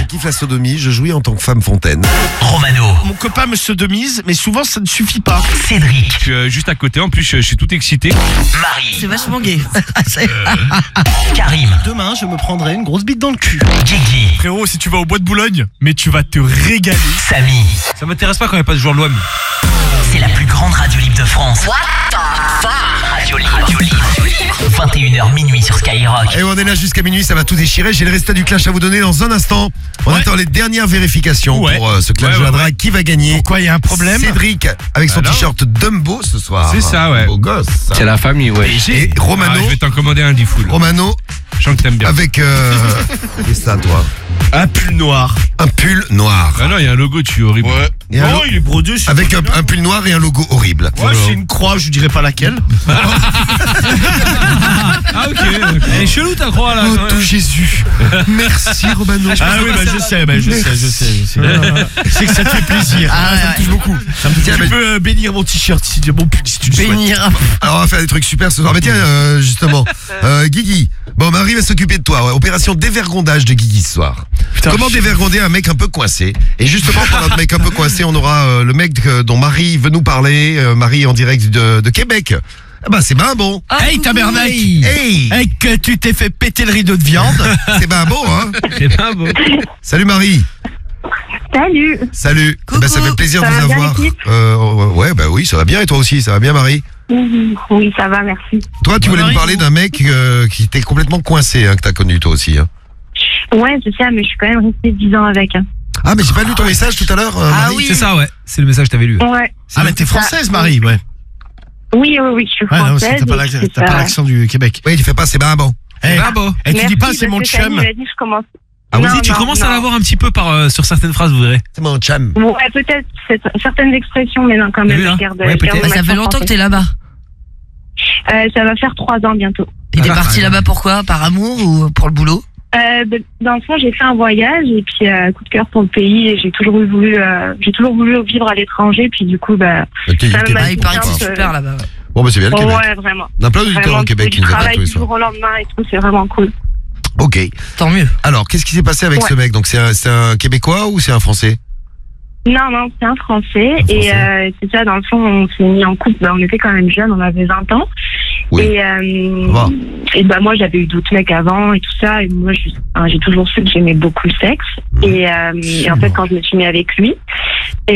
kiffe la sodomie, je jouis en tant que femme fontaine. Romano. Mon copain me sodomise, mais souvent ça ne suffit pas. Cédric. Je suis juste à côté, en plus je suis tout excité. Marie. C'est vachement gay. Karim. Demain, je me prendrai une grosse bite dans le cul. Guigui. Frérot, si tu vas au bois de Boulogne, mais tu vas te régaler. Samy. Ça m'intéresse pas quand il n'y a pas de joueur de l'OM. C'est la plus grande radio libre de France. What the fuck? Radio libre. 21h minuit sur Skyrock. Et on est là jusqu'à minuit, ça va tout déchirer. J'ai le résultat du clash à vous donner dans un instant. On attend les dernières vérifications pour ce clash de la drague. Qui va gagner? Pourquoi il y a un problème? Cédric avec son Alors t-shirt Dumbo ce soir. C'est ça, ouais. Beau gosse. C'est la famille, ouais. Et Romano. Je vais t'en commander un D-Full. Romano Je sens que t'aimes bien. avec qu'est-ce que ça toi? Un pull noir. Un pull noir. Ah non, il y a un logo dessus, horrible. Ouais. Et un Oh, il est brodé. c'est Avec très bien. un pull noir et un logo horrible. Ouais, c'est une croix, je dirais pas laquelle. Ah ok. Elle est chelou ta croix là. Oh tout Jésus. Merci Romano. Ah oui, je sais. Je sais que ça te fait plaisir. Ah, ça me touche beaucoup. Tiens, Tu mais- peux bénir mon t-shirt, mon pull si tu le souhaites. Bénir. Alors on va faire des trucs super ce soir. Mais tiens, justement, Guigui. Bon, Marie va s'occuper de toi. Ouais. Opération dévergondage de Guigui ce soir. Putain, Comment dévergonder un mec un peu coincé? Et justement, parlant de mec un peu coincé, on aura le mec dont Marie veut nous parler. Marie en direct de Québec. Ah bah c'est ben bon. Hey, tabernacle. Hey, Hey, que tu t'es fait péter le rideau de viande. c'est ben bon, hein. C'est pas beau. Salut Marie. Salut. Salut. Coucou. Bah, ça fait plaisir Ça de va vous bien, avoir. l'équipe Ouais, bah oui, ça va bien. Et toi aussi, ça va bien Marie? Oui, ça va, merci. Toi, tu voulais Marie, me parler vous- d'un mec qui était complètement coincé, hein, que t'as connu toi aussi. Hein. Ouais, c'est ça, mais je suis quand même restée 10 ans avec. Ah, mais j'ai pas lu ton message tout à l'heure, Marie. oui. C'est ça, ouais. C'est le message que t'avais lu. Ouais. Ah, mais t'es française, Marie, ouais. Oui, je suis Ouais, non, française. t'as pas l'accent du Québec. Oui, tu fais pas, c'est ben bon. Hey, pas beau. et tu dis pas, c'est mon chum. Il a dit, je commence. Ah oui, Non, Tu non, commences non. à l'avoir un petit peu sur certaines phrases, vous verrez. C'est mon chum. Ouais, peut-être certaines expressions, mais non, quand même. Oui, hein. je garde- Ouais, je peut-être. garde Bah, ça mon fait accent longtemps que français. t'es là-bas. Ça va faire 3 ans bientôt. Il est parti là-bas pourquoi? Par amour ou pour le boulot? Dans le fond, j'ai fait un voyage et puis coup de cœur pour le pays. Et j'ai toujours voulu vivre à l'étranger. Puis du coup, bah, Ok, Ça Québec. m'a Ah, il paraît que c'est Québec. super là-bas. Ouais. Bon, bah c'est bien le Québec. ouais, vraiment. On a plein d'auditeurs Vraiment, au Québec qui du nous appellent travail tous les du soirs. jour au lendemain et tout, c'est vraiment cool. Ok. Tant mieux. Alors, qu'est-ce qui s'est passé avec Ouais. ce mec? Donc, c'est un Québécois ou c'est un Français? Non, c'est un Français. Un Et Français. c'est ça, dans le fond, on s'est mis en couple. Bah, on était quand même jeunes, on avait 20 ans. Oui. Va. Et bah, moi, j'avais eu d'autres mecs avant et tout ça. Et moi, j'ai toujours su que j'aimais beaucoup le sexe. Et en fait, quand je me suis mis avec lui, tout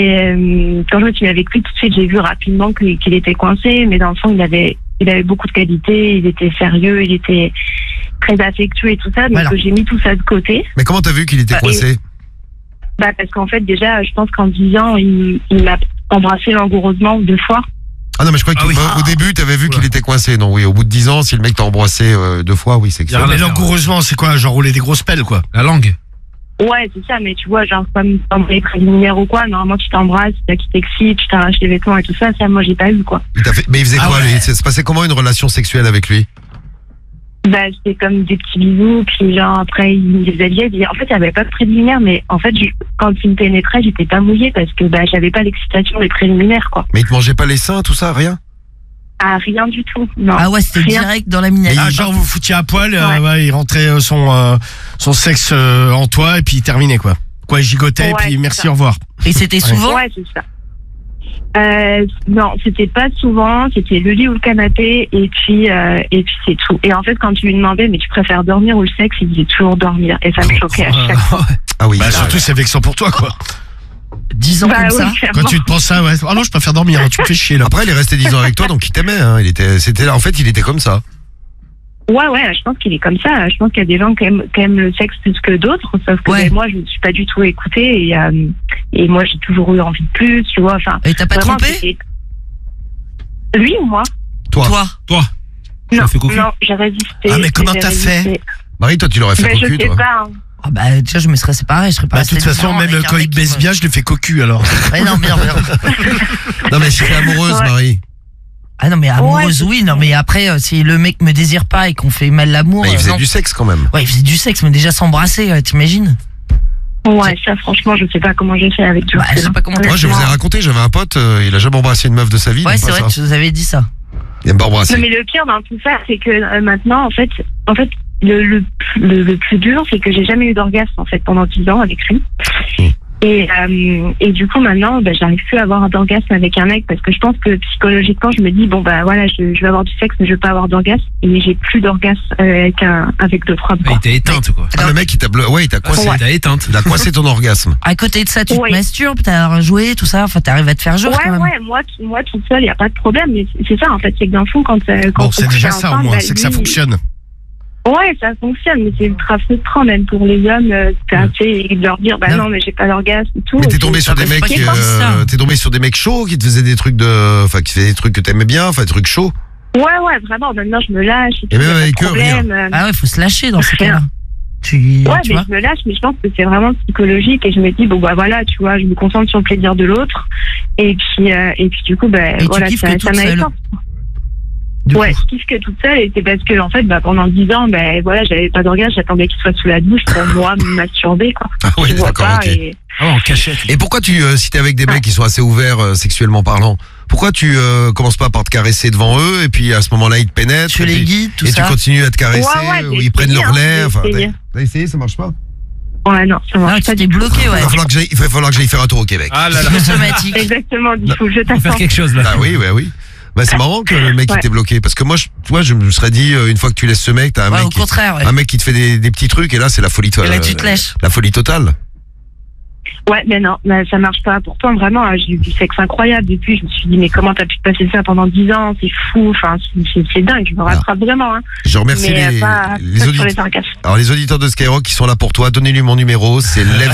de suite, j'ai vu rapidement qu'il était coincé. Mais dans le fond, il avait beaucoup de qualités. Il était sérieux, il était très affectueux et tout ça. Donc, Voilà. j'ai mis tout ça de côté. Mais comment t'as vu qu'il était coincé? Bah, parce qu'en fait, déjà, je pense qu'en 10 ans, il m'a embrassé langoureusement 2 fois. Ah non, mais je crois Ah oui. qu'au début, t'avais vu qu'il était coincé. Non, oui, au bout de 10 ans, si le mec t'a embrassé 2 fois, oui, c'est que ça. Mais langoureusement, c'est quoi? Genre rouler des grosses pelles, quoi. La langue. Ouais, c'est ça, mais tu vois, genre, comme dans les préliminaires ou quoi, normalement, tu t'embrasses, qui t'excite, tu t'arraches les vêtements et tout ça, moi, j'ai pas eu, quoi. Mais il faisait Ah quoi, ouais. lui? Ça se passait comment une relation sexuelle avec lui? Bah, c'était comme des petits bisous, puis genre, après, il me déshabillait. En fait, il n'y avait pas de préliminaire, mais en fait, quand il me pénétrait, j'étais pas mouillée parce que, bah, j'avais pas l'excitation des préliminaires, quoi. Mais il te mangeait pas les seins, tout ça, rien? Ah, rien du tout, non. Ah ouais, c'était Rien. direct dans la minette. Ah, genre vous foutiez à poil, Ouais. ouais, il rentrait son sexe en toi et puis il terminait, quoi. Quoi, il gigotait et Ouais, puis c'est merci, ça. au revoir. Et c'était souvent? Ouais, c'est ça. Non, c'était pas souvent, c'était le lit ou le canapé, et puis c'est tout. Et en fait, quand tu lui demandais, mais tu préfères dormir ou le sexe, il disait toujours dormir, et ça me choquait à chaque fois. Ah oui. Bah, surtout, c'est vexant pour toi, quoi. 10 ans Bah comme oui, ça? clairement. Quand tu te penses ça, ouais. Ah non, je préfère dormir, tu me fais chier, là. Après, il est resté 10 ans avec toi, donc il t'aimait, hein. En fait, il était comme ça. Ouais, je pense qu'il est comme ça. Je pense qu'il y a des gens qui aiment le sexe plus que d'autres, sauf que Ouais. ben, moi, je ne suis pas du tout écoutée, et moi, j'ai toujours eu envie de plus, tu vois. Enfin, Et t'as pas vraiment, trompé? c'était- Lui ou moi? Toi. Toi. Tu Non, l'as fait cocu. non, j'ai résisté. Ah, mais comment t'as fait? Marie, toi, tu l'aurais fait Ben, je cocu, sais toi. pas. Hein. Ah bah déjà je me serais séparé, je serais pas Bah, de toute restée façon, 10 ans même avec un quand il mec baisse qui bien, je le fais cocu, alors. Ouais, non, merde. Non, mais j'étais amoureuse, Ouais. Marie. Ah non, mais amoureuse, Ouais, oui, non, mais après, si le mec me désire pas et qu'on fait mal l'amour. Mais il faisait non. du sexe quand même. Ouais, il faisait du sexe, mais déjà s'embrasser, t'imagines? Ouais, ça, franchement, je sais pas comment j'ai fait avec du Bah, recul, je sais pas comment t'as Moi, je vous ai honnêtement. raconté, j'avais un pote, il a jamais embrassé une meuf de sa vie. Ouais, il aime c'est pas vrai ça. que tu nous avais dit ça. Il aime pas embrasser. Non, mais le pire dans tout ça, c'est que maintenant, en fait, le plus dur, c'est que j'ai jamais eu d'orgasme en fait pendant 10 ans avec lui. Et du coup maintenant, j'arrive plus à avoir d'orgasme avec un mec parce que je pense que psychologiquement, je me dis bon voilà, je vais avoir du sexe, mais je veux pas avoir d'orgasme. Et j'ai plus d'orgasme avec d'autres hommes. Il t'a éteinte quoi. Ah, le mec, il t'a il t'a coincé. Il t'a éteinte. Il a coincé ton orgasme. À côté de ça, tu te masturbes, t'as joué, tout ça, enfin t'arrives à te faire jour quand même. Ouais, moi toute seule, y a pas de problème. Mais c'est ça en fait, c'est que dans le fond, quand Bon, c'est déjà ça au moins, c'est que ça fonctionne. Ouais, ça fonctionne, mais c'est ultra frustrant même pour les hommes, de leur dire non mais j'ai pas d'orgasme et tout. Mais t'es tombé sur des mecs, t'es tombé sur des mecs chauds qui te faisaient des trucs qui faisaient des trucs que t'aimais bien, des trucs chauds. Ouais, vraiment. Maintenant je me lâche. Et même avec eux, rien. Ah ouais, faut se lâcher dans ces cas-là. Je me lâche, mais je pense que c'est vraiment psychologique et je me dis voilà, tu vois, je me concentre sur le plaisir de l'autre et puis du coup voilà, ça m'a éteint. Ouais, je kiffe que toute seule et c'est parce que en fait pendant 10 ans voilà, j'avais pas d'orgasme, j'attendais qu'il soit sous la douche pour moi me masturber quoi. Ah oui, d'accord, ok. En cachette. Et pourquoi si t'es avec des mecs qui sont assez ouverts sexuellement parlant, pourquoi tu commences pas par te caresser devant eux et puis à ce moment-là ils te pénètrent tu les guides, tout et ça. tu continues à te caresser ou ils prennent leur lait, t'as essayé, ça marche pas? Ouais, non, ça marche pas. Tu t'es bloqué, ouais. Il va falloir que j'aille faire un tour au Québec. Ah là là. Somatique. Exactement, du coup, je Faut faire t'attends. quelque chose là. Ah oui. C'est marrant que le mec il t'ait bloqué parce que moi je me serais dit une fois que tu laisses ce mec, t'as au contraire, un mec qui te fait des petits trucs et là c'est la folie et là tu te lèches. la folie totale. Ouais, mais non, ça marche pas. Pourtant, vraiment, j'ai eu du sexe incroyable depuis. Je me suis dit, mais comment t'as pu te passer ça pendant 10 ans? C'est fou, enfin, c'est dingue. Je me rattrape vraiment. Hein. Je remercie mais les auditeurs. Alors, les auditeurs de Skyrock qui sont là pour toi, donnez-lui mon numéro. C'est Avec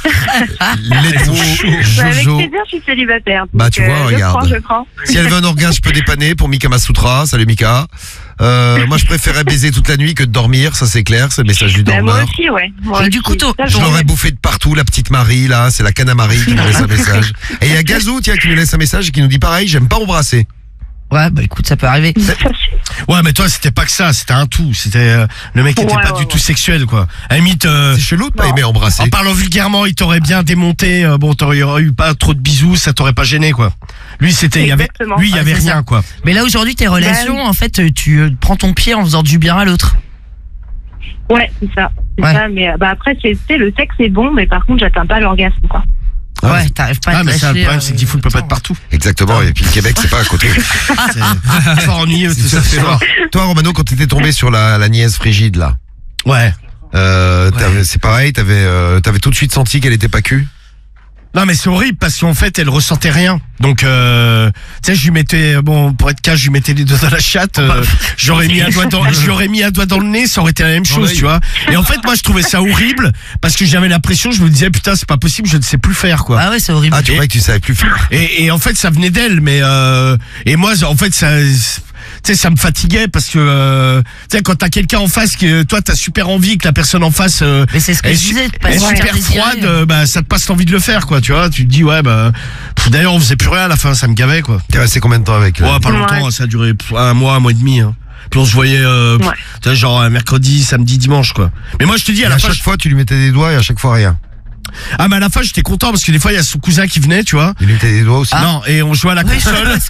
plaisir, je suis célibataire. Donc, tu vois, regarde. Je prends. Si elle veut un orgasme, je peux dépanner pour Mika Masutra. Salut Mika. Moi, je préférais baiser toute la nuit que de dormir, ça c'est clair, c'est le message du dormeur. Moi aussi, ouais. Et du coup, je l'aurais bouffé de partout, la petite Marie, là, c'est la canne à Marie qui nous laisse un message. Et il y a Gazou, tiens, qui nous laisse un message et qui nous dit pareil, j'aime pas embrasser. Ouais, écoute, ça peut arriver. Ouais, mais toi, c'était pas que ça, c'était un tout. C'était le mec était pas du tout sexuel, quoi. À la limite, c'est chelou de pas aimer embrasser. En parlant vulgairement, il t'aurait bien démonté. T'aurais eu pas trop de bisous, ça t'aurait pas gêné, quoi. Lui, il y avait rien, quoi. Mais là, aujourd'hui, tes relations, en fait, tu prends ton pied en faisant du bien à l'autre. Ouais, c'est ça. Ça, mais après, le sexe est bon, mais par contre, j'atteins pas l'orgasme, quoi. Ouais, t'arrives pas à te mais lâcher. ça, le problème, c'est que Diffoul peut pas être partout. Exactement, et puis le Québec, c'est pas à côté. C'est fort ennuyeux, tout ça, c'est fort. Toi, Romano, quand t'étais tombé sur la nièce frigide, là. Ouais. C'est pareil, t'avais tout de suite senti qu'elle était pas cul? Non, mais c'est horrible parce qu'en fait, elle ressentait rien. Donc, tu sais, je lui mettais, pour être cash, je lui mettais les doigts dans la chatte. J'aurais mis un doigt dans le nez, ça aurait été la même chose, tu vois. Et en fait, moi, je trouvais ça horrible parce que j'avais l'impression, je me disais, putain, c'est pas possible, je ne sais plus faire, quoi. Ah ouais, c'est horrible. Ah, tu croyais que tu savais plus faire. Et en fait, ça venait d'elle, mais et moi, en fait, tu sais, ça me fatiguait parce que tu sais, quand t'as quelqu'un en face que toi t'as super envie que la personne en face mais c'est ce que je disais, est super froide, ça te passe l'envie de le faire, quoi, tu vois. Tu te dis d'ailleurs on faisait plus rien à la fin, ça me gavait, quoi. T'es resté combien de temps avec pas longtemps, ça a duré un mois et demi, hein. Puis on se voyait tu sais, genre mercredi, samedi, dimanche, quoi. Mais moi je te dis à chaque fois tu lui mettais des doigts et à chaque fois rien. Ah, mais à la fin j'étais content parce que des fois il y a son cousin qui venait, tu vois. Il lui mettait des doigts aussi. Non, et on jouait à la console.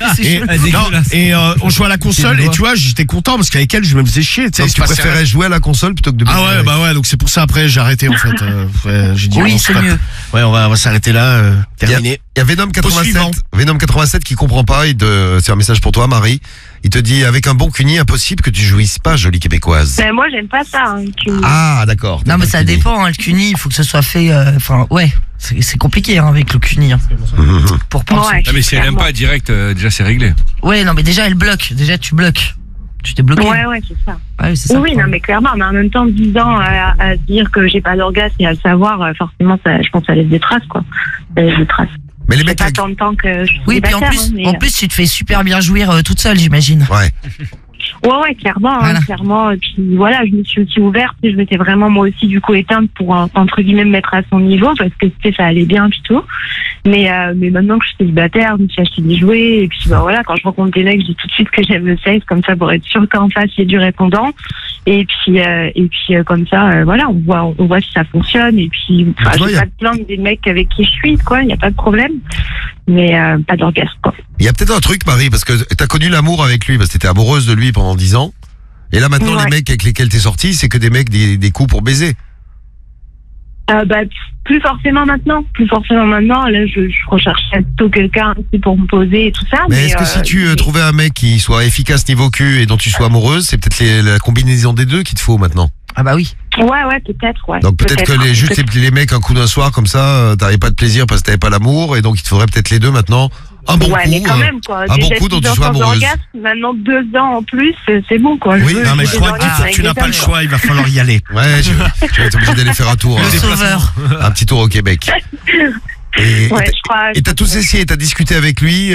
On jouait à la console et tu vois, j'étais content parce qu'avec elle je me faisais chier, tu sais. Tu préférais jouer à la console plutôt que de baiser. Ah ouais, donc c'est pour ça après j'ai arrêté en fait. J'ai dit oui, c'est mieux. Ouais, on va s'arrêter là, terminé. Il y a Venom 87 qui comprend pas, c'est un message pour toi, Marie. Il te dit, avec un bon cuni, impossible que tu jouisses pas, jolie québécoise. Ben, moi, j'aime pas ça, le cuni. Ah, d'accord. Non, mais ça dépend, le cuni, il faut que ce soit fait, c'est compliqué, avec le cuni, pour prendre mais si elle aime pas direct, déjà c'est réglé. Ouais, non, mais déjà elle bloque, tu bloques. Tu t'es bloqué. Ouais, c'est ça. Ouais, c'est ça. Oui, non, mais clairement, mais en même temps, 10 ans à dire que j'ai pas d'orgasme et à le savoir, forcément, je pense que ça laisse des traces, quoi. Ça laisse des traces. Mais les mecs, pas tant de temps que je suis oui, puis en plus, tu te fais super bien jouir toute seule, j'imagine. Ouais. Ouais, clairement, voilà. Clairement. Et puis voilà, je me suis aussi ouverte et je m'étais vraiment moi aussi du coup éteinte pour entre guillemets me mettre à son niveau parce que ça allait bien puis tout. Mais maintenant que je suis célibataire, je me suis acheté des jouets et puis voilà, quand je rencontre des mecs, je dis tout de suite que j'aime le sexe comme ça pour être sûr qu'en face il y ait du répondant. Et puis comme ça, voilà, on voit si ça fonctionne et puis j'ai pas de plainte des mecs avec qui je suis, quoi, il y a pas de problème. Mais pas d'orgasme, quoi. Il y a peut-être un truc, Marie, parce que t'as connu l'amour avec lui, parce que t'étais amoureuse de lui pendant 10 ans. Et là maintenant, Ouais. les mecs avec lesquels t'es sorti, c'est que des mecs des coups pour baiser. Plus forcément maintenant. Là, je recherchais plutôt quelqu'un aussi pour me poser et tout ça. Mais est-ce que si tu trouvais un mec qui soit efficace niveau cul et dont tu sois amoureuse, c'est peut-être la combinaison des deux qu'il te faut maintenant. Ah bah oui. Ouais, peut-être, ouais. Donc peut-être que les mecs un coup d'un soir comme ça, t'avais pas de plaisir parce que t'avais pas l'amour et donc il te faudrait peut-être les deux maintenant. Un bon ouais, coup, mais quand même, quoi. un bon Déjà coup dont 6 tu ans sois sans amoureuse. orgasme, maintenant 2 ans en plus, c'est bon, quoi. Oui, Non mais je des crois que orgasmes tu avec n'as des pas le hommes, choix, il va falloir y aller. Ouais, je vais être obligé d'aller faire un tour, Le sauveur. un petit tour au Québec. Et Ouais, je crois. t'as tous essayé, t'as discuté avec lui,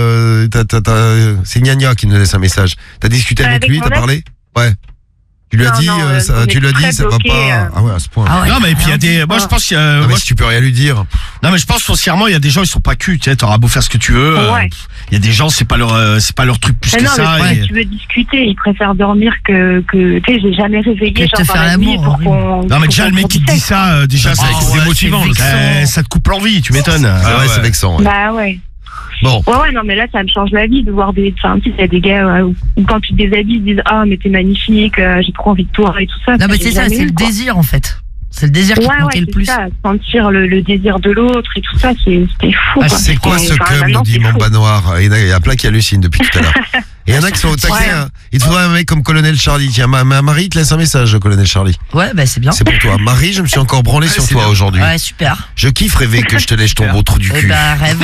c'est Gnagna qui nous laisse un message. T'as discuté avec Avec lui, mon t'as ex parlé? Ouais. Tu lui as Non, dit, non, on tu est lui as dit, très ça va bloqués, pas. Ah ouais, à ce point. Ah ouais. Non mais et puis il y a des, moi je pense qu'il y a, Ah, mais moi, si tu peux rien lui dire. non mais je pense foncièrement il y a des gens ils sont pas cul, tu sais, t'auras beau faire ce que tu veux. Ouais. Il y a des gens c'est pas leur truc plus Mais que non, ça. mais et- si tu veux discuter, ils préfèrent dormir que tu sais, j'ai jamais réveillé Que te genre faire dans la nuit l'amour, pour horrible. qu'on. Non mais déjà le mec qui te dit ça, déjà Ah, c'est démotivant, c'est vexant. ça te coupe l'envie, tu m'étonnes. Ah ouais, c'est vexant. Ouais. Bah ouais. Bon. Ouais, non, mais là, ça me change la vie de voir des. Enfin, tu sais, il y a des gars où quand tu te déshabilles, ils disent ah, mais t'es magnifique, j'ai trop envie de toi et tout ça. Non mais j'ai c'est ça, jamais c'est eu, le quoi. désir en fait. C'est le désir qui te Ouais, manquait le c'est plus. ça, sentir le désir de l'autre et tout ça, c'était fou. Ah, quoi. C'est quoi ce Enfin, cum, maintenant, nous dit c'est fou. Mamba Noir. Il y a plein qui hallucinent depuis tout à l'heure. Et il y en a qui sont au taquet. Ouais. Hein. Il te faudrait un mec comme Colonel Charlie. Tiens, Marie te laisse un message, Colonel Charlie. Ouais, bah c'est bien. C'est pour toi. Marie, je me suis encore branlé sur toi aujourd'hui. Ouais, super. Je kiffe rêver que je te lèche ton beau trou du Eh cul. ben rêve.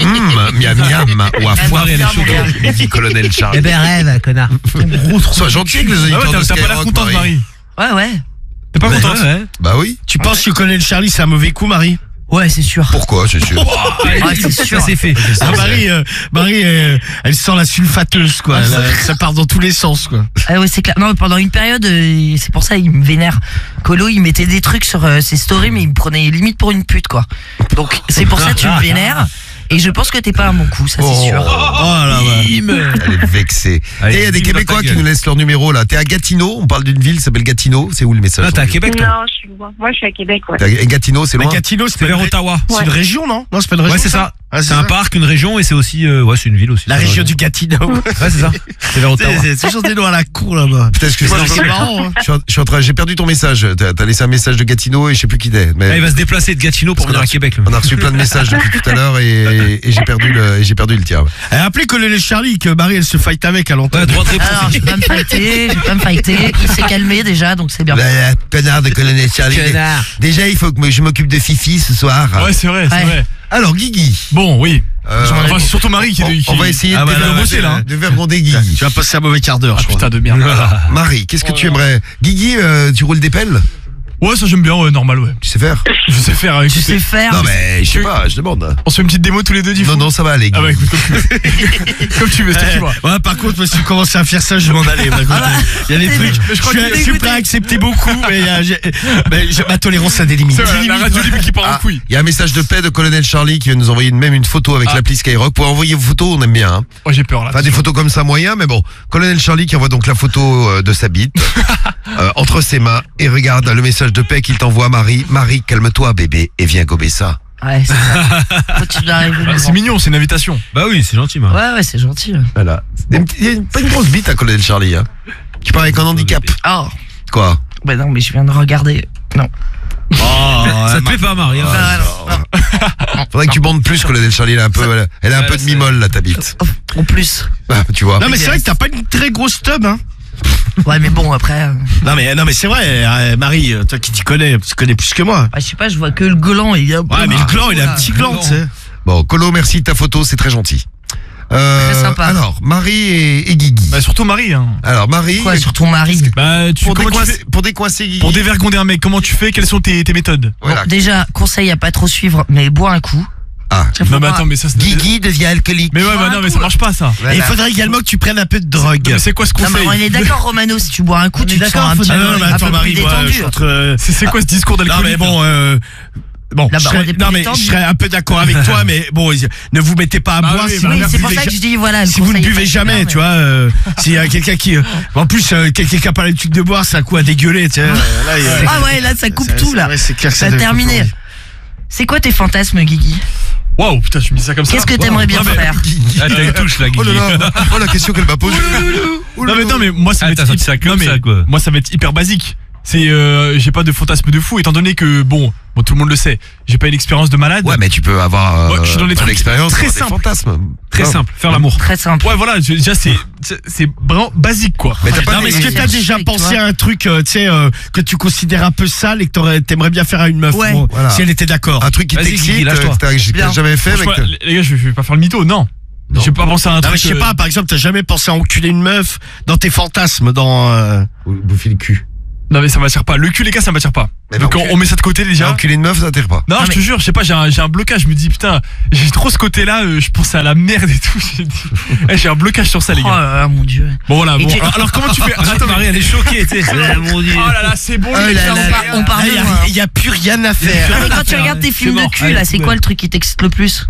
Miam miam ou à foire Rêve, et mon gars. me dit Colonel Charlie. Eh ben rêve, connard. Sois gentil avec les Ah auditeurs ouais, de t'as pas l'air Skyrock, contente, Marie. Ouais, ouais. T'es pas contente? Bah oui. Tu penses que connaît le Charlie c'est un mauvais coup Marie? Ouais, c'est sûr. Pourquoi, c'est sûr. Ouais, c'est sûr. Ça c'est fait. Ah, Marie elle sent la sulfateuse quoi, ça part dans tous les sens quoi. Ah ouais, c'est clair. Non, mais pendant une période, c'est pour ça il me vénère. Colo, il mettait des trucs sur ses stories, mais il me prenait limite pour une pute, quoi. Donc c'est pour ça que tu me vénères. Et je pense que t'es pas un bon coup, ça c'est sûr. Oh là ouais. Elle est vexée. Allez, Et il y a des bim dans ta Québécois qui gueule. nous laissent leur numéro là. T'es à Gatineau, on parle d'une ville qui s'appelle Gatineau. C'est où le message? Là, t'es à Québec, toi. Non, je suis loin. Moi, je suis à Québec, ouais. Et Gatineau, c'est Mais loin. Gatineau c'est C'est pas vers une- Ottawa. c'est une région non? Non c'est pas une région. Ouais, c'est ça. Ah, C'est un ça. parc, une région et c'est aussi, ouais, c'est une ville aussi. La région du Gatineau. Ouais, c'est ça. C'est vers Ottawa. C'est toujours des noms à la cour là-bas. Putain, excuse-moi, C'est je marrant. Hein. suis en train, j'ai perdu ton message. T'as laissé un message de Gatineau et je sais plus qui t'es. Ah, Mais il va se déplacer de Gatineau pour Parce venir qu'on à Québec. le on mec. a reçu plein de messages depuis tout à l'heure et j'ai perdu le tien. Et appelez Colonel Charlie que Marie elle se fight avec à l'antenne. Ouais, droit de réponse. Alors, je vais pas me fighter, Il s'est calmé déjà, donc c'est bien. Connard de Colonel Charlie. Connard. Déjà, il faut que je m'occupe de Fifi ce soir. Ouais, c'est vrai, c'est Ouais. vrai. Alors, Guigui. Bon, oui. Enfin, c'est surtout Marie qui on va essayer Ah, de, bah, là, bosser, là, hein. de vergonder Guigui. Tu vas passer un mauvais quart d'heure, je crois. Putain de merde. Marie, qu'est-ce que tu aimerais? Guigui, tu roules des pelles? Ouais, ça j'aime bien, ouais, normal, ouais. Tu sais faire? Je sais faire. Tu Écoutez, sais faire. Non, mais je sais pas, je demande. on se fait une petite démo tous les deux, du Non, non, ça va aller, Ah Guigui. bah écoute, comme tu veux, c'est toi qui vois. Ouais, par contre, moi, si tu commences à faire ça, je vais m'en aller. Il y a des trucs. Mais je crois que Je suis prêt à accepter beaucoup, mais ma tolérance a des limites. C'est vrai, la radio libre qui part en Ah, couille. il y a un message de paix de Colonel Charlie qui vient nous envoyer même une photo avec Ah. l'appli Skyrock. Pour envoyer vos photos, on aime bien. Hein. Oh, j'ai peur là. Enfin, des photos comme ça moyen, mais bon. Colonel Charlie qui envoie donc la photo de sa bite entre ses mains et regarde le message de paix qu'il t'envoie Marie. Marie, calme-toi bébé et viens gober ça. Ouais, c'est ça. Faut que tu arrives Ah, c'est devant. mignon, c'est une invitation. Bah oui, c'est gentil, Marie. Ouais, c'est gentil. Voilà. Il y a pas une grosse bite à Colonel Charlie. Hein. Tu parles avec un handicap. Oh, Quoi? bah non, mais je viens de regarder. Non. Ça te plaît pas, Marie? hein Bah, non. Faudrait que tu bandes plus, Colonel Charlie. Elle a un peu de mimole là, ta bite. En plus. Ah, tu vois. Non, mais c'est vrai que t'as pas une très grosse tub, hein. Ouais, mais bon, après. Non, mais c'est vrai, Marie, toi qui t'y connais, tu connais plus que moi. Je sais pas, je vois que le gland. Il y a Ouais, mais le gland, il a un petit gland, tu sais. Bon, Colo, merci de ta photo, c'est très gentil. Très sympa. Alors, Marie et Guigui. Bah surtout Marie. Hein. Alors, Marie, Quoi, sur ton mari? Bah pour comment tu fais décoincer Guigui. pour dévergonder un mec, comment tu fais? Quelles sont tes méthodes? Voilà. Bon, déjà, conseil à pas trop suivre, mais bois un coup. Ah, Faut Non mais pas- attends, mais ça c'est. Guigui devient alcoolique. Mais ouais, bah non, mais ça marche pas ça. Voilà. Et il faudrait également que tu prennes un peu de drogue. Mais c'est quoi ce Non, mais conseil? on est d'accord, Romano, si tu bois un coup, tu te sens un petit Ah non, mais un attends, peu Marie, plus moi, je détendu. suis entre. C'est quoi ce discours Non, d'alcoolique? mais bon, bon, Là, bah, on est plus non, mais détendu. je serais un peu d'accord avec toi, mais bon, ne vous mettez pas à Bah boire oui, si bah vous Oui, ne c'est pour buvez ça que ja- je dis, voilà. le si vous ne conseil est buvez pas jamais, super, tu vois, s'il y a quelqu'un qui, en plus, quelqu'un qui a pas l'habitude de boire, c'est un coup à dégueuler, tu sais. Là, Ah ouais, là, ça coupe tout, là. C'est clair que Ça a devient terminé. compliqué. C'est quoi tes fantasmes, Guigui? Waouh, putain, tu me dis ça comme ça. Qu'est-ce que t'aimerais bien faire? Ah, t'as une touche là, Oh Guigui. là là, oh la question qu'elle m'a posée. Non mais moi ça va t'as être sorti ça comme ça, quoi. moi ça va être hyper basique. C'est j'ai pas de fantasme de fou étant donné que bon tout le monde le sait, j'ai pas une expérience de malade. Ouais, mais tu peux avoir Ouais, je suis dans les trucs l'expérience, très des simples. fantasmes. Très simple, faire l'amour. Très simple. Ouais voilà, déjà c'est vraiment basique quoi. Mais t'as pas Non, mais est-ce que t'as déjà tu pensé vois. à un truc, tu sais, que tu considères un peu sale et que t'aimerais bien faire à une meuf, Ouais. bon, Voilà. si elle était d'accord? un truc qui Vas-y, t'excite, Guigui, lâche-toi. que t'as Bien. jamais fait, mec. Franchement, les gars, je vais pas faire le mytho, non. J'ai pas pensé à un Non, truc. mais je sais pas, par exemple, t'as jamais pensé à enculer une meuf dans tes fantasmes, dans... Bouffer le cul. Non mais ça m'attire pas. Le cul les gars, ça m'attire pas. Mais Donc non, on met ça de côté J'ai déjà. enculé une meuf, ça t'attire pas. Non, je te jure, je sais pas, j'ai un blocage. Je me dis putain, j'ai trop ce côté-là. Je pensais à la merde et tout. J'ai un blocage sur ça les Oh gars. là là, mon Dieu. Bon voilà. Et Bon, tu- alors comment tu fais? Attends, Marie, elle est choquée, tu sais. Mon Dieu. Oh là là, c'est bon. Oh les là gars, là, on parle Il de y a, moi. y a plus rien à faire. Non, mais quand tu regardes tes films de mort. cul, Allez, là, c'est quoi le truc qui t'excite le plus?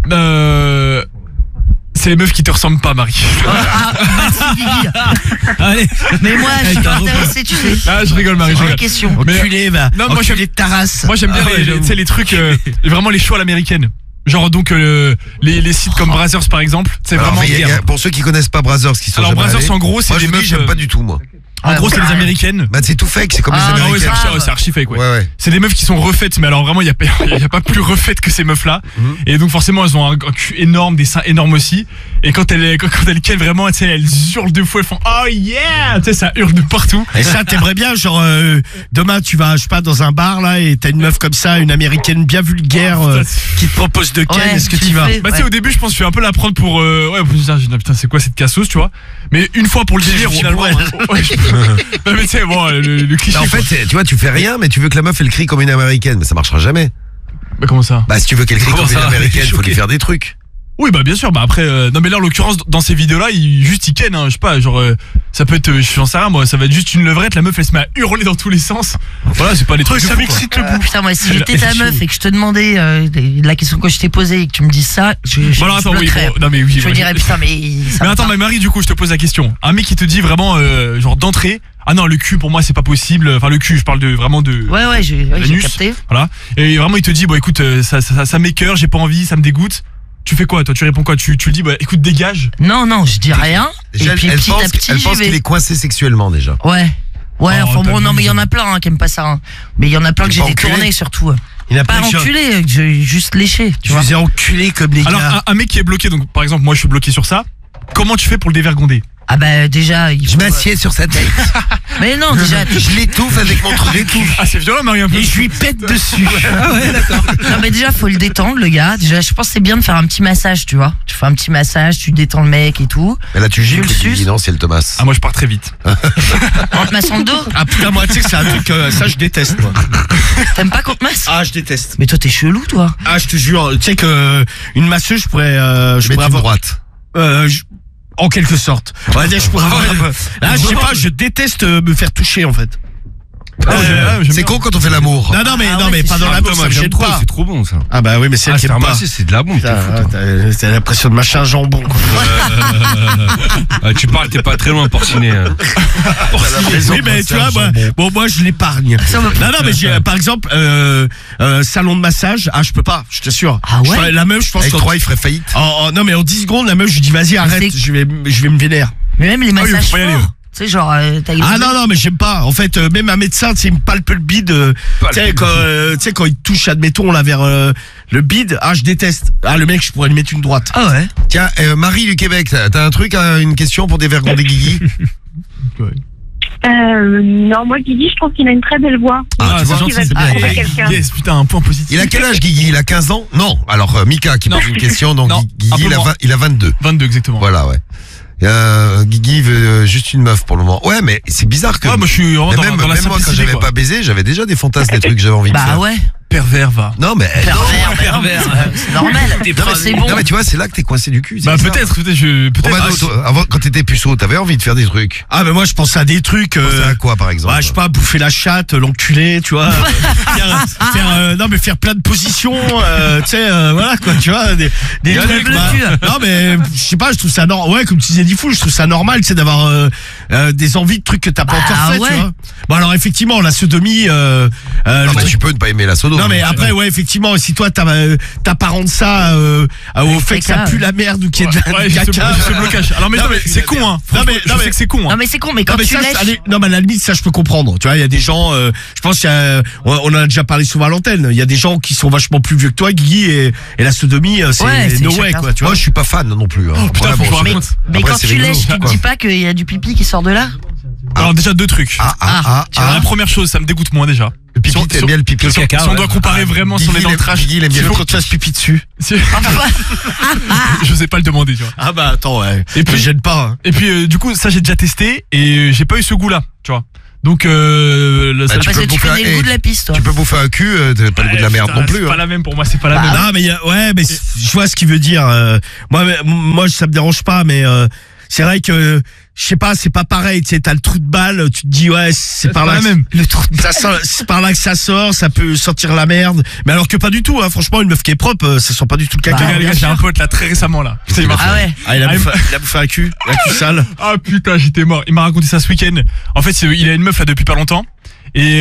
C'est les meufs qui te ressemblent pas, Marie. Ah, merci Guigui. Allez. Mais moi, je suis pas intéressée, tu sais. Ah, je rigole, Marie. C'est Je une rigole. question. Mais- Enculé, va. Non, moi, Enculé de ta race. Moi, j'aime bien Ah ouais, les, j'avoue. tu sais, les trucs, vraiment les shows à l'américaine. Genre donc les sites comme Brazzers par exemple, c'est Alors, vraiment. mais pour ceux qui connaissent pas Brothers, qui sont Alors jamais Brazzers allés, en gros c'est moi je des vous dis, meufs. j'aime pas du tout moi. En gros c'est les pareil. américaines. Bah c'est tout fake, c'est comme Ah, les Ah ouais, américaines. c'est archi fake ouais. Ouais. C'est des meufs qui sont refaites, mais alors vraiment il y a pas plus refaites que ces meufs là. Et donc forcément elles ont un cul énorme, des seins énormes aussi. Et quand elles ken vraiment, tu sais, elles hurlent de fou, elles font oh yeah, tu sais ça hurle de partout. Et ça, t'aimerais bien, genre, demain, tu vas, je sais pas, dans un bar, là, et t'as une meuf comme ça, une américaine bien vulgaire, qui te propose de ken, Ouais, est-ce que tu t'y le vas? fais. Bah tu sais Ouais. au début je pense que je vais un peu la prendre pour ouais pour dire putain c'est quoi cette cassos tu vois. Mais une fois pour le délire Finalement, ouais, non, mais tu sais bon le cliché. En quoi. fait, tu vois, tu fais rien, mais tu veux que la meuf elle crie comme une américaine, mais ça marchera jamais. Bah comment ça? Bah si tu veux qu'elle crie Comment comme une ça américaine, faut Choqué. lui faire des trucs. Oui bah bien sûr bah après non mais là en l'occurrence dans ces vidéos là il ken hein, je sais pas genre ça peut être j'en sais rien moi ça va être juste une levrette la meuf elle se met à hurler dans tous les sens voilà c'est pas les trucs de ça fou, m'excite le bout. Putain, moi, si j'étais ta meuf et que je te demandais la question que je t'ai posée et que tu me dis ça, je quoi. Bon alors attends oui bloquerais. bon, non mais oui Je me bon, dirais, putain, mais. ça mais va attends pas. mais Marie du coup je te pose la question un mec qui te dit vraiment genre d'entrée ah non le cul pour moi c'est pas possible enfin le cul je parle de vraiment de Ouais, j'ai L'anus. capté. voilà et vraiment il te dit bon écoute ça m'écoeure j'ai pas envie ça me dégoûte tu fais quoi toi tu réponds quoi tu lui dis bah écoute dégage. Non, je dis rien. Déjà, Et puis elle petit pense, à petit, elle j'y pense qu'il vais. est coincé sexuellement déjà. Ouais, Oh, enfin bon, t'abuses. non, mais il y en a plein qui aiment pas ça. Hein. Mais il y en a plein que T'es j'ai pas détourné enculé surtout. Il n'a Pas pas enculé, que j'ai juste léché, tu Je vois. les ai enculés comme des Alors gars. un mec qui est bloqué donc par exemple moi je suis bloqué sur ça comment tu fais pour le dévergonder? Ah bah déjà, il Je faut... m'assieds sur sa tête. Mais non, déjà, Je l'étouffe avec mon truc d'étouffe. Ah c'est violent Marie un peu. Et je lui pète dessus. non mais déjà faut le détendre le gars. Déjà je pense que c'est bien de faire un petit massage, tu vois. Tu fais un petit massage, tu détends le mec et tout. Mais là tu gifles le et tu suces. dis non, c'est le Thomas. Ah moi je pars très vite. On te masse en dos. Ah putain, moi, tu sais que c'est un truc, ça, je déteste, moi. T'aimes pas qu'on te masse? Ah, je déteste. Mais toi t'es chelou toi. Ah, je te jure, tu sais que une masseuse, je pourrais Je mets une avoir... droite. En quelque sorte. On va dire, je pourrais avoir... Ah, je sais pas, je déteste me faire toucher, en fait. C'est con quand on fait l'amour. Non, non, mais, Ah non, ouais, mais c'est pas dans sûr. la bourse, ça me gêne pas. C'est trop bon ça. Ah bah oui, mais c'est Ah, elle qui c'est aime pas. ramassé, c'est de la bombe. Putain, t'as l'impression de machin jambon, quoi. Tu parles, t'es pas très loin, Porcinet. Oui, mais tu vois, moi, je l'épargne. Ça me- Non, mais j'ai, par exemple, salon de massage, je peux pas, je t'assure. Ah ouais? La meuf, je pense Avec qu'en- 3 il ferait faillite. non, mais en 10 secondes, la meuf, je lui dis, vas-y, arrête, c'est- je vais me vénère. Mais même les oui, massages faut pas y aller, forts. Tu sais genre t'as Ah non, mais j'aime pas. En fait, même un médecin, tu sais, il me palpe le bide. Tu sais, quand il touche, admettons, là, vers le bide, je déteste. Ah, le mec, je pourrais lui mettre une droite. Ah ouais. Tiens, Marie du Québec, t'as un truc, une question pour dévergonder Guigui? Non, moi, Guigui, je trouve qu'il a une très belle voix. Ah, tu vois, Il va c'est te bien. trouver quelqu'un. Yes putain un point positif. Il a quel âge Guigui? Il a 15 ans? Non. Alors Mika qui Non. pose une question, donc Non, un Guigui peu moins. il a 22. 22 exactement. Voilà, ouais. Guigui veut juste une meuf pour le moment. Ouais, mais c'est bizarre que... Ouais, moi je suis vraiment mais dans même la moi, quand simplicité j'avais quoi. pas baisé, j'avais déjà des fantasmes, des trucs que j'avais envie de Bah faire. ouais. Pervers va. Non, mais... C'est normal. C'est bon. Non, mais tu vois, c'est là que t'es coincé du cul. c'est Bah bizarre. peut-être Bon, peut-être. bah, non, toi, avant, quand t'étais puceau, t'avais envie de faire des trucs. Ah, mais moi, je pense à des trucs. Pensais à quoi, par exemple? Ouais, je sais pas, bouffer la chatte, l'enculer, tu vois. Faire plein de positions, tu sais, voilà, quoi, tu vois. Des Lève trucs, le cul. non, mais, je sais pas, je trouve ça normal. Ouais, comme tu disais, Diffoul, je trouve ça normal, tu sais, d'avoir des envies de trucs que t'as pas Bah, encore fait, ouais. tu vois. Bon, alors, effectivement, la sodomie, Non, le mais truc- tu peux ne pas aimer la sodo. Non mais après ouais effectivement si toi t'apparentes ça au fait que ça caca. pue la merde ou qu'il y ait de la Ouais, j'ai ce blocage. Alors mais Non, non, mais mais- c'est con hein. Non, mais- Franchement, non, je mais- sais que c'est con Non hein. mais c'est con, mais quand Non mais, tu ça, lèches. non mais à la limite ça je peux comprendre. Tu vois il y a des gens, je pense qu'il y a, on en a déjà parlé souvent à l'antenne. Il y a des gens qui sont vachement plus vieux que toi, Guigui, et la sodomie c'est Ouais, c'est no way chacun. quoi. Tu vois. Moi, je suis pas fan non plus. Hein. Putain, Vraiment, faut que je vous c'est- raconte. Mais Après, quand c'est tu rigolo, lèches, tu te quoi. dis pas qu'il y a du pipi qui sort de là? Alors déjà deux trucs. La première chose, ça me dégoûte moins déjà. Le pipi, Si on- t'aimes bien le pipi. Si on doit comparer vraiment si on est dans le trash, Guigui, il aime bien Il le faut qu'on te fasse pipi dessus. si- je sais pas le demander, tu vois. Ah bah attends ouais. Et puis- me gêne pas. Hein. Et puis du coup, ça j'ai déjà testé et j'ai pas eu ce goût-là, tu vois. Donc ça- tu Parce peux que tu bouffer connais un- le goût de la piste, toi. Tu peux bouffer un cul, t'as pas le goût de la merde putain, non plus. C'est pas hein. la même pour moi, c'est pas la Bah, même. Non mais ouais mais je vois ce qu'il veut dire. Moi ça me dérange pas mais c'est vrai que je sais pas c'est pas pareil. Tu sais t'as le trou de balle, tu te dis ouais c'est par pas là la que- même. Le trou de ça sort- c'est par là que ça sort, ça peut sortir la merde. Mais alors que pas du tout. Hein. Franchement une meuf qui est propre, ça sent pas du tout le Bah, caca. Les gars, j'ai un pote là très récemment là. Putain, il m'a- Ah ouais. Ah il a bouffé un cul sale. Ah putain, j'étais mort. Il m'a raconté ça ce week-end. En fait, il a une meuf là depuis pas longtemps et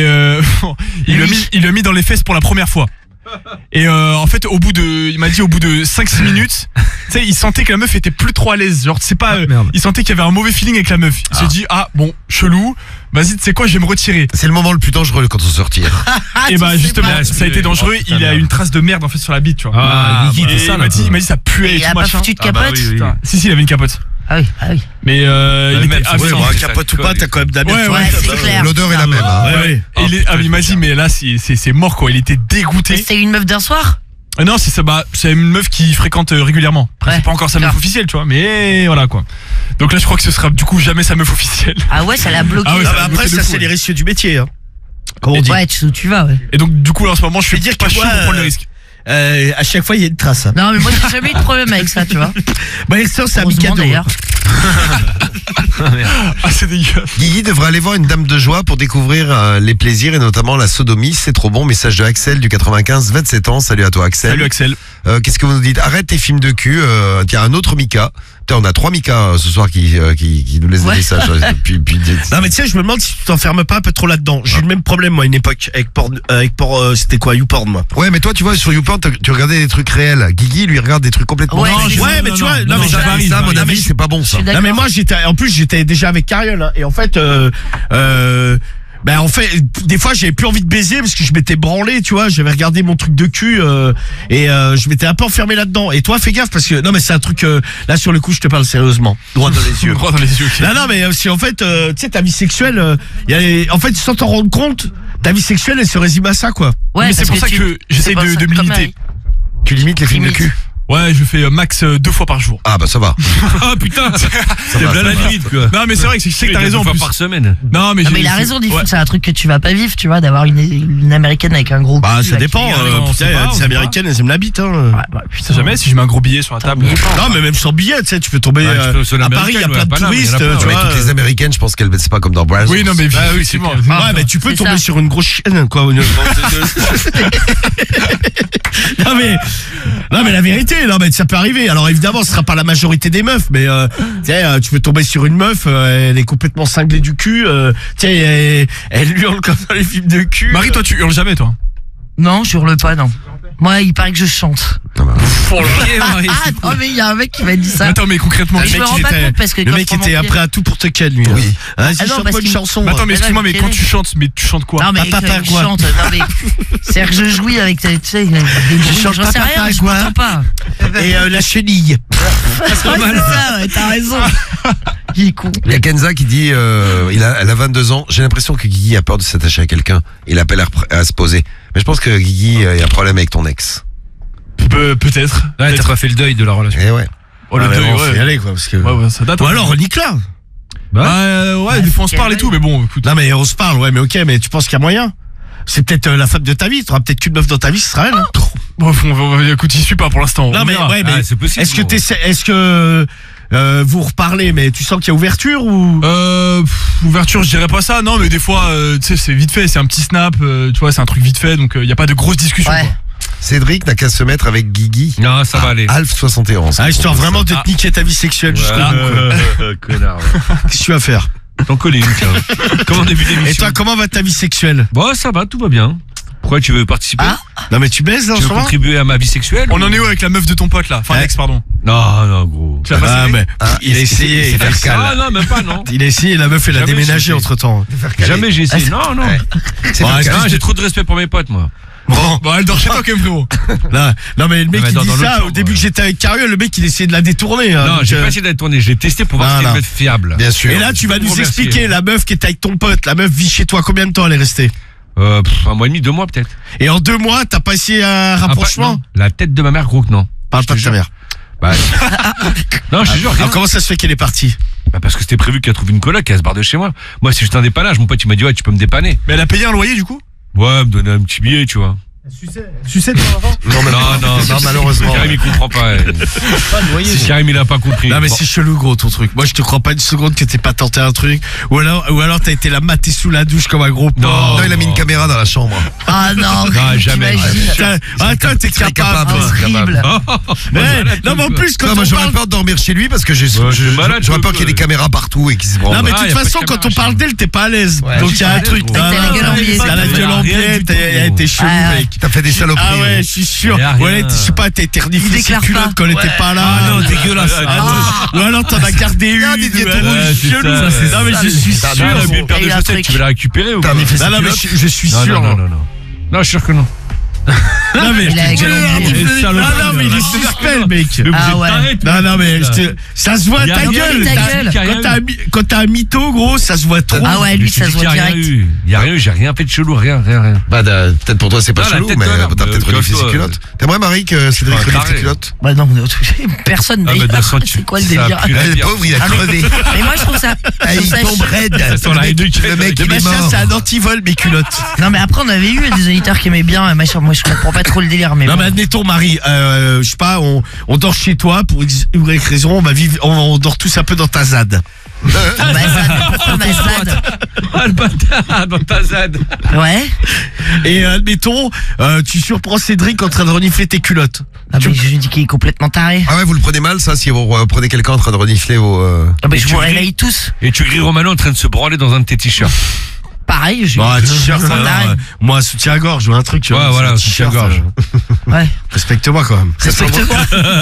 il l'a mis dans les fesses pour la première fois. Et en fait, il m'a dit au bout de 5-6 minutes, tu sais, il sentait que la meuf était plus trop à l'aise. Genre, c'est pas, il sentait qu'il y avait un mauvais feeling avec la meuf. Il s'est dit bon, chelou. Vas-y, tu sais quoi, je vais me retirer. C'est le moment le plus dangereux quand on se retire. Et bah justement, pas. ça a été dangereux. Oh, putain, Il a merde. une trace de merde en fait sur la bite, tu vois. Ah, Guigui, Et t'es sale, il m'a dit ça puait et Il a tout pas machin. foutu de capote? Putain. Si, il avait une capote. Ah oui. Mais il même, était c'est Ouais, sûr. bon, c'est capote ça, ou pas, t'as quand même d'habitude. Ouais, Ouais, c'est clair. L'odeur est la même. Hein. Ouais, ouais. Et il m'a dit mais là c'est mort quoi. Il était Mais dégoûté. c'était une meuf d'un soir? Non, c'est ça, c'est une meuf qui fréquente régulièrement. Après, Ouais, c'est pas encore sa meuf clair. officielle, tu vois, mais voilà quoi. Donc là, je crois que ce sera du coup jamais sa meuf officielle. Ah ouais, ça l'a bloqué. Ah ouais, Ah, ça bah, a après, bloqué de ça, fou, c'est ouais. les risques du métier. Hein. Comment on dit Ouais, tu vas, ouais. Et donc du coup, là, en ce moment, je suis Je vais dire pas que chaud moi, pour prendre le risque. À chaque fois, il y a une trace. Non, mais moi, j'ai jamais eu de problème avec ça, tu vois. Bah, ça, c'est un Heureusement, cadeau. d'ailleurs. Ah, c'est dégueulasse. Guigui devrait aller voir une dame de joie pour découvrir les plaisirs et notamment la sodomie. C'est trop bon. Message de Axel du 95, 27 ans. Salut à toi Axel. Salut Axel. Qu'est-ce que vous nous dites? Arrête tes films de cul. Tiens, un autre Mika. Putain, on a 3 Mika ce soir qui nous laissent Ouais. des messages. Non, mais tu sais, je me demande si tu t'enfermes pas un peu trop là-dedans. J'ai eu le même problème, moi, à une époque, avec c'était quoi, YouPorn, moi. Ouais, mais toi, tu vois, sur YouPorn, tu regardais des trucs réels. Guigui, lui, regarde des trucs complètement Ouais, faux. mais Ouais, mais tu vois, non, mais ça, j'arrive, ça, à mon j'arrive. avis, c'est pas bon, Je ça. suis Non, d'accord. mais moi, j'étais déjà avec Cariole, hein, et en fait, ben en fait, des fois j'avais plus envie de baiser parce que je m'étais branlé, tu vois, j'avais regardé mon truc de cul et je m'étais un peu enfermé là-dedans. Et toi, fais gaffe parce que non mais c'est un truc là sur le coup, je te parle sérieusement, droit dans les yeux. Droit dans les yeux. ok. Non mais si en fait, tu sais ta vie sexuelle, en fait sans t'en rendre compte, ta vie sexuelle elle se résume à ça quoi. Ouais, Mais c'est parce pour ça que j'essaie c'est pour de ça- me comme limiter. Harry. Tu limites les films de cul. Ouais, je fais max 2 fois par jour. Ah, bah, ça va. Ah putain, c'est va, bien ça la va. limite quoi. Non, mais c'est vrai que je sais que t'as raison en Deux plus. fois par semaine. Non, mais Non, mais il a raison, Diffoul, Ouais. c'est un truc que tu vas pas vivre, tu vois, d'avoir une américaine avec un gros Bah cul, ça là, qui- dépend. on Putain, sait pas, on les sait américaines elles aiment la bite. Hein. Ouais, Putain, jamais si je mets un gros billet sur la table. Non mais même sans billet, tu sais, tu peux tomber Ouais, tu peux sur à Paris, il y a l'américaine, plein de ouais, touristes, Paname, il y en a tu plein, Mais vois. toutes les américaines, je pense qu'elles, c'est pas comme dans Brazzers. Oui, non, mais Ah oui, effectivement. Ouais, mais tu peux C'est tomber ça. sur une grosse chienne, quoi. Non mais la vérité, non mais ça peut arriver. Alors évidemment, ce sera pas la majorité des meufs, mais tu sais, tu peux tomber sur une meuf, elle est complètement cinglée du cul, tu sais, elle hurle comme dans les films de cul. Marie, toi, tu hurles jamais, toi. Non, je hurle pas, non. Moi, il paraît que je chante. Ah, non, mais il y a un mec qui m'a dit ça. Attends, mais concrètement. Mais je me rends pas compte parce que le quand mec je prends était mon pied- prêt à tout pour te ken, lui. Oui. Vas-y, Ah non, chante parce pas une qu'il- chanson. Mais attends, mais Mais excuse-moi, non, mais mais quand quel tu chantes, mais tu chantes quoi? Non, mais Papa, que je quoi. chante, non, mais c'est-à-dire que je jouis avec, tu sais, des bruits, chante j'en sais papa, rien, je quoi. m'entends pas. Et la chenille. Ouais, c'est ça, ouais, t'as raison. Il est con. Il y a Kenza qui dit, elle a 22 ans. J'ai l'impression que Guigui a peur de s'attacher à quelqu'un. Il appelle à se poser. Mais je pense que Guigui, il y a un problème avec ton ex. Peut-être. Ouais, Peut-être. t'as pas fait le deuil de la relation. Eh ouais. Oh, le Ah, mais deuil, bon, faut y ouais. aller, quoi, parce que. Ouais, ça date. Ou hein. alors, nique-la. Ouais, des fois on se parle et tout, mais bon, écoute. Non, mais on se parle, ouais, mais ok, mais tu penses qu'il y a moyen? C'est peut-être la femme de ta vie. T'auras peut-être qu'une meuf dans ta vie, ce sera elle. Hein. Bon, écoute, il suit pas pour l'instant. Non, on mais verra. ouais, mais Ah, c'est possible. est-ce que vous reparlez, mais tu sens qu'il y a ouverture ou? Ouverture, je dirais pas ça, non, mais des fois, tu sais, c'est vite fait, c'est un petit snap, tu vois, c'est un truc vite fait, donc il y a pas de grosses discussions. Ouais. Quoi. Cédric n'a qu'à se mettre avec Guigui. Non, ça va aller. Alf 71. Ah, histoire vraiment de Ah. te niquer ta vie sexuelle jusqu'au Voilà. bout. Connard. Qu'est-ce que tu vas faire? T'en connais une, tiens. Comment début d'émission? Et toi, comment va ta vie sexuelle? Bon, ça va, tout va bien. Pourquoi tu veux participer? Ah, Non mais tu baises là en Tu ce veux moment? contribuer à ma vie sexuelle? On en est où avec la meuf de ton pote là? Enfin, Ouais. l'ex, pardon. Non, gros. Tu l'as pas Ah serré? mais il a essayé, il a Ah non, même pas, non. Il a essayé, la meuf elle a Jamais déménagé j'ai entre temps. Jamais j'ai essayé. Non, non. Ouais. C'est Ouais, faire c'est- caler. Non, j'ai trop de respect pour mes potes, moi. Bon, Bon, elle dort chez toi quand même, frérot. là, non mais le mec mais il dans dit l'autre ça chambre, au début ouais. que j'étais avec Cariole, le mec il essayait de la détourner. Hein, Non, donc, j'ai pas essayé d'être tourné. J'ai testé pour voir si Voilà. c'était une meuf fiable. Bien sûr. Et là tu vas nous Remercier. expliquer la meuf qui était avec ton pote, la meuf vit chez toi, combien de temps elle est restée? 1 mois et demi, 2 mois peut-être. Et en 2 mois t'as pas essayé un rapprochement? Non. La tête de ma mère, gros que non. Parle pas de ta mère. Bah, non, je te jure, rien. Alors comment ça se fait qu'elle est partie? Bah, parce que c'était prévu qu'elle trouve une coloc, qu'elle se barre de chez moi. Moi, c'est juste un dépannage. Mon pote, il m'a dit, ouais, tu peux me dépanner. Mais elle a payé un loyer du coup? Ouais, me donner un petit billet, tu vois. Sucette ton enfant? Non, Non, malheureusement. Karim, il comprend pas. Si Karim, il a pas compris. Non mais Bon. c'est chelou gros ton truc. Moi je te crois pas une seconde que t'aies pas tenté un truc. Ou alors t'as été la mater sous la douche comme un gros porc. Non, il a mis une caméra dans la chambre. Ah non, Non, jamais. t'imagines. Putain, ah toi t'es capable. capable. Horrible. Ouais, non mais en plus quand Non, moi on j'aurais parle... peur de dormir chez lui parce que c'est malade, j'aurais peur le qu'il y ait des peu. caméras partout et qu'ils se branlent. Non mais de Ah, y toute a pas de façon quand caméra on chez parle nous. d'elle t'es pas à l'aise. Ouais, Donc je il y a suis un pas truc. à l'aise, Ah, gros. T'as la gueule en biais. T'as la gueule en Rien biais, du t'as tout, été chelou Ah, mec. T'as fait des saloperies. Ah ouais, ouais. je suis sûr. Y a Ouais, rien. je sais pas, t'as été reniflé ses déclare culottes pas. quand elle était pas là. Ah non, dégueulasse. Ou alors t'en as gardé une. Ah, Didier Ouais, Tourouche. c'est chelou. ça, c'est Non mais ça, je suis c'est sûr. Ah, ça. il a une paire Et de un chaussettes, truc. tu veux la récupérer ou T'as quoi? mis fait ses Non mais culottes. je suis Non, sûr. non, non, non. Non, je suis sûr que non. Non mais Il a la gueule en biais. Ah non mais il est suspect le mec. Ah ouais. Non mais ça se voit Y a ta rien gueule. eu, ta gueule. Quand t'as un mytho gros, ça se voit trop. Ah ouais, lui ça se voit direct. Il y a rien eu, j'ai rien fait de chelou, rien. Bah, peut-être pour toi c'est pas Non, la chelou, tête mais de merde, t'as peut-être reniflé ses coche-toi, culottes. T'aimerais, Marie, que Cédric un renifle carré. ses culottes? Bah non, personne Ah, bah, d'ailleurs. de toute façon, C'est quoi le ça délire? pue la Le bière. pauvre, il a Ah, mais- crevé. Mais moi je trouve ça. Ah, il tombe raide. sent la haine de Le mec, Le il est machin mort. c'est un antivol mes culottes. Non mais après on avait eu des auditeurs qui aimaient bien machin. Moi je comprends pas trop le délire mais Non bon. mais admettons Marie, je sais pas, on dort chez toi pour une raison, on dort tous un peu dans ta ZAD. Pourquoi ma ZAD? Ah, le bâtard, dans ta ZAD. Ouais. Et admettons, tu surprends Cédric en train de renifler tes culottes. Ah mais je lui dis qu'il est complètement taré. Ah ouais, vous le prenez mal, ça, si vous prenez quelqu'un en train de renifler vos... Ah bah je tu vous ris. réveille tous. Et tu grilles Romano en train de se branler dans un de tes t-shirts. Pareil, je Bon, un t-shirt, je- alors, moi soutien-gorge ou un truc, tu Ouais, vois. voilà, c'est un soutien-gorge. Ouais. Respecte-moi quand même. Respecte-moi.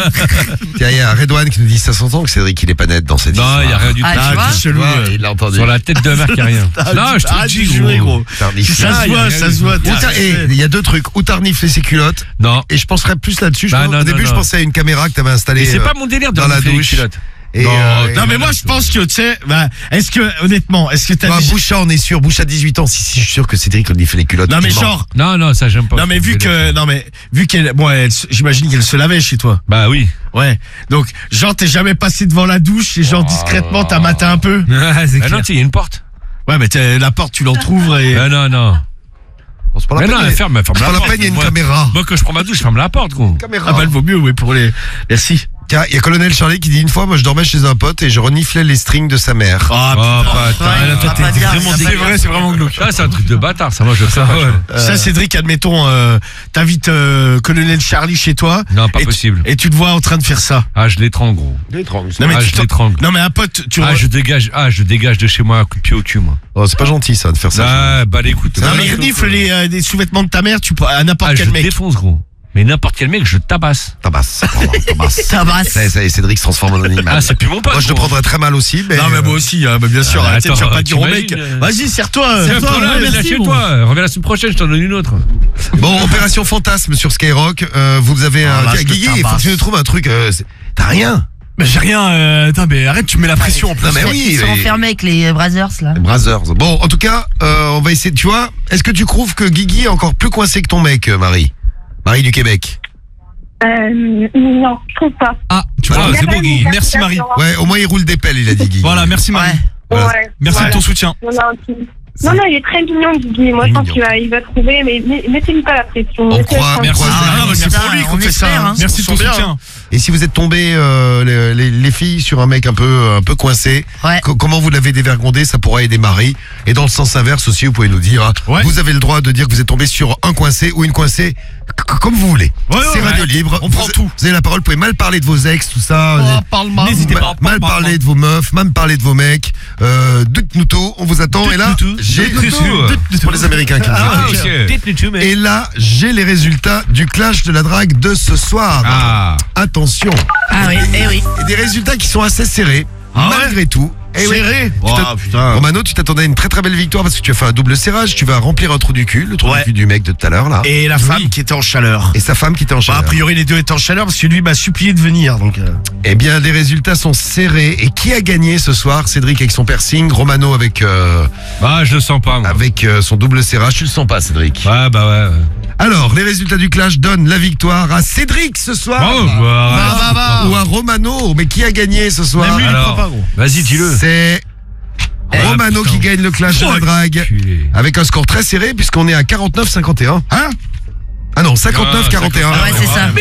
Tiens, il y a Redouane qui nous dit ça s'entend que Cédric, il est pas net dans cette Non, histoire. il y a rien du tout. Ah, tu Ah, vois t'es chelou. Il l'a entendu. Sur la tête de la mère, il y a rien. Non, je te le Arrête dis, de jouer, gros. T'as reniflé. Ça Ah, se y a voit, rien ça du se voit. tout. Il y a deux trucs. Ou t'as reniflé ses culottes, Non. et je penserais plus là-dessus. Bah, Au non, début, non, je non. pensais à une caméra que t'avais installée. Et c'est pas mon délire de dans la renifler les douche. culottes. Et, Non, Non mais moi je pense que tu sais, bah, est-ce que honnêtement, est-ce que t'as bah, dit... Boucha, on est sûr. Boucha, 18 ans. Si, je suis sûr que Cédric renifle les culottes. Non mais Il ment. genre, Non, ça j'aime pas. non mais vu qu'elle, bon, j'imagine qu'elle se lavait chez toi. Bah oui. Ouais. Donc genre t'es jamais passé devant la douche et genre discrètement t'as maté un peu. Ah non, tu sais, il y a une porte. Ouais mais la porte tu l'entrouvres et. Non. Bon, c'est pas la Mais peine. non, ferme C'est la pas la porte. peine, il y a une Moi- caméra. Moi, quand je prends ma douche, je ferme la porte, gros. Caméra. Ah bah elle vaut mieux, oui, pour les. Merci. Tiens, il y a Colonel Charlie qui dit une fois, moi je dormais chez un pote et je reniflais les strings de sa mère. Ah Oh, putain. bâtard. Ouais, Là, toi, ça t'es va pas bien, vraiment ça va dégueulasse. pas bien. C'est vraiment glauque. Ça, c'est un truc de bâtard, ça, moi, je fais pas. Ça Cédric, admettons, t'invites Colonel Charlie chez toi. Non, pas et possible. Et tu te vois en train de faire ça. Ah, je l'étrangle, gros. Non mais Ah, tu je l'étrangle. Non mais un pote, tu. Ah, je dégage de chez moi un coup de pied au cul, moi. Oh, c'est pas gentil ça de faire ça. Ah, bah, écoute. Non mais il renifle les sous-vêtements de ta mère, tu peux à n'importe Ah, quel je mec. défonce, gros. Mais n'importe quel mec, je tabasse. Tabasse. Tabasse. Tabasse. Ça y est, Cédric se transforme en animal. Ah, c'est plus mon pote. Moi je le gros. prendrais très mal aussi, mais. Non mais moi aussi, bah, bien sûr. Ah, Arrête, tu attends, vas pas dire au mec. t'imagines, Vas-y, serre-toi. Tiens, serre-toi, prends-la, ouais, laisse-la merci, chez bon. toi. Reviens la semaine prochaine, je t'en donne une autre. Bon, opération fantasme sur Skyrock. Vous avez Ah, un. là, Tiens, je te Guigui, il faut tabasse. que tu nous trouves un truc. T'as rien. Mais j'ai rien. Attends, mais arrête, tu me mets la pression en plus. Non, mais oui. Ils sont mais- enfermés avec les Brothers là. Brothers. Bon, en tout cas, on va essayer. Tu vois, est-ce que tu trouves que Guigui est encore plus coincé que ton mec, Marie? Marie du Québec. Non, je trouve pas. Ah, tu Ah, vois, Il a c'est pas beau, une Guigui. carte Merci Marie. d'assurance. Ouais, au moins il roule des pelles, il a dit Guigui. Voilà, merci Marie. Ouais. Voilà. Ouais. Merci Voilà. de ton soutien. Non, non, il est très mignon, Guigui. Moi, je pense qu'il va trouver, mais mettez-lui pas la pression. On Laissez-le croit, tranquille. merci. Ah, non, mais c'est putain, pour lui qu'on on fait ça. espère, hein. Merci de ton Ils sont bien. soutien. Et si vous êtes tombé, les filles, sur un mec un peu coincé, Ouais. comment vous l'avez dévergondé, ça pourra aider Marie. Et dans le sens inverse aussi, vous pouvez nous dire, hein, Ouais. vous avez le droit de dire que vous êtes tombé sur un coincé ou une coincée, comme vous voulez. Ouais, ouais, C'est ouais. radio libre. On prend tout. Vous avez la parole, vous pouvez mal parler de vos ex, tout ça. parle mal. N'hésitez pas. Mal parler de vos meufs, même parler de vos mecs. Dites-nous tout, on vous attend. Et là, j'ai pour les Américains qui nous Ah, écoutent. ok. Dites-le tout, mais. Et là, j'ai les résultats du clash de la drague de ce soir. Ah. Attention. Ah oui, eh oui. Et des résultats qui sont assez serrés, malgré tout. Eh oui. Serré. Tu t'att- putain. Romano, tu t'attendais à une très très belle victoire parce que tu as fait un double serrage. Tu vas remplir un trou du cul, le trou Ouais. du cul du mec de tout à l'heure là. Et la femme qui était en chaleur. Et sa femme qui était en Bah, chaleur. a priori, les deux étaient en chaleur parce que lui m'a supplié de venir. Donc, Eh bien, les résultats sont serrés. Et qui a gagné ce soir? Cédric avec son piercing, Romano avec Ah, je le sens pas, moi. son double serrage. Tu le sens pas, Cédric? Ouais, bah ouais. Alors, les résultats du clash donnent la victoire à Cédric ce soir. Bravo, bah, Ou à Romano. Mais qui a gagné ce soir? Même lui, il Alors, croit pas, gros. vas-y, dis-le. C'est Romano putain. qui gagne le clash de la drague. Enculé. Avec un score très serré puisqu'on est à 49-51. Hein? Ah non, 59-41. Ah ouais, c'est ça.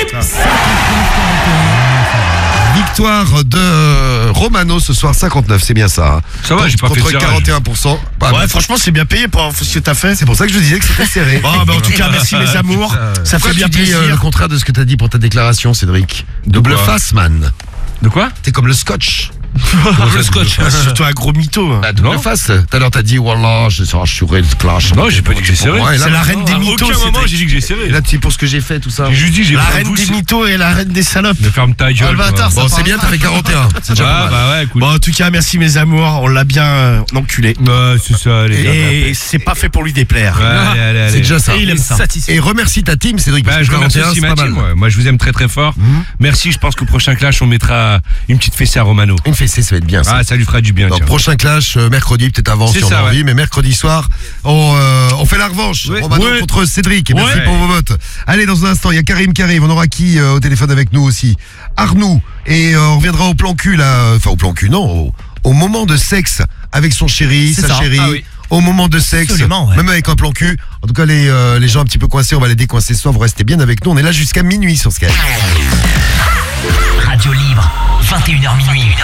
Victoire de Romano ce soir, 59, c'est bien ça. Ça va, j'ai pas fait Contre de serrage. 41%. Bah, Ouais, bah, franchement, c'est bien payé pour ce que t'as fait. c'est pour ça que je disais que c'était serré. Bon, bah, en tout cas, merci mes amours. Ça Pourquoi fait bien tu dis plaisir. le contraire de ce que t'as dit pour ta déclaration, Cédric? Double quoi face, man. De quoi? T'es comme le scotch. Le scotch. Ah, c'est surtout un gros mytho. La double Non. face. Tout à l'heure, t'as dit, voilà, je serai assuré le clash. Non, j'ai pas dit que j'ai serré. Ouais, là, C'est la reine des À mythos. aucun moment, Cédric. j'ai dit que j'ai serré. Et là, tu sais pour ce que j'ai fait, tout ça. J'ai juste dit, j'ai La fait un reine pouce. des mythos et la reine des salopes. Mais ferme ta Ah, gueule. le bâtard, toi. ça Bon, c'est bien, t'as fait 41. C'est déjà pas Ah, mal. bah ouais, écoute. Bon, en tout cas, merci mes amours. On l'a bien enculé. Bah, c'est ça, allez. Et c'est pas fait pour lui déplaire. Ouais, allez, allez, allez. C'est déjà ça. Et il aime ça. Et remercie ta team, Cédric. Bah, parce je que remercie 41, aussi c'est ma pas team. mal. Moi, je vous aime très très fort. Merci, je pense qu'au prochain clash, on mettra une petite fessée à Romano. Une fessée, ça va être bien, ça. Ah, ça lui fera du bien, Donc, tiens. prochain clash, mercredi, peut-être avant C'est si on ça, a envie, ouais. mais mercredi soir, on fait la revanche. Ouais. Romano Ouais. contre Cédric. Et merci Ouais. pour vos votes. Allez, dans un instant, il y a Karim qui arrive. On aura qui au téléphone avec nous aussi? Arnaud. Et on reviendra au plan cul, là. Enfin, au plan cul, non. Au moment de sexe avec son chéri, C'est sa ça. chérie. Ah oui. Au moment de sexe, Absolument, ouais. même avec un plan cul. En tout cas, les gens un petit peu coincés, on va les décoincer ce soir. Vous restez bien avec nous. On est là jusqu'à minuit sur Skype. Radio libre, 21h minuit.